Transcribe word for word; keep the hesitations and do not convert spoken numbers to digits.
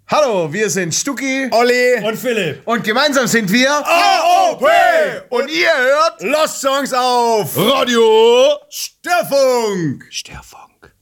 Hallo, wir sind Stucki, Olli und Philipp. Und gemeinsam sind wir A O P. Und ihr hört Lost Songs auf Radio Störfunk. Störfunk.